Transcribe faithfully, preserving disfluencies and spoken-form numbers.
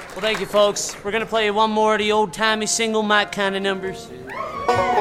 Well, thank you, folks. We're gonna play you one more of the old-timey single mic kind of numbers.